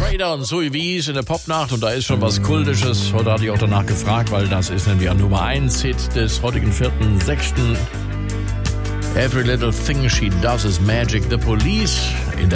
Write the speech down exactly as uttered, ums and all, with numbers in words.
Trader und Zoe Wies in der Popnacht und da ist schon was Kultisches. Heute hatte ich auch danach gefragt, weil das ist nämlich ein Nummer eins Hit des heutigen vierten sechsten Every Little Thing She Does Is Magic. The Police in der